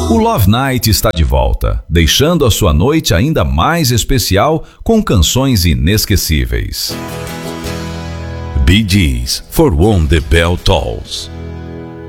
O Love Night está de volta, deixando a sua noite ainda mais especial com canções inesquecíveis. Bee Gees, For Whom the Bell Tolls.